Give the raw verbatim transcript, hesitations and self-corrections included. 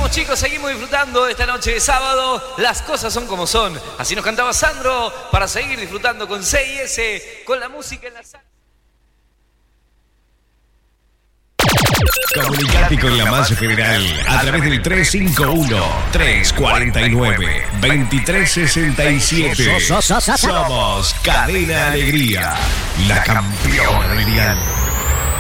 seguimos, chicos, seguimos disfrutando esta noche de sábado. Las cosas son como son. Así nos cantaba Sandro para seguir disfrutando con C I S, con la música en la sala. Comunicate con la masa general a través del tres cinco uno, tres cuatro nueve, dos tres seis siete. Somos Cadena Alegría, la campeona del dial.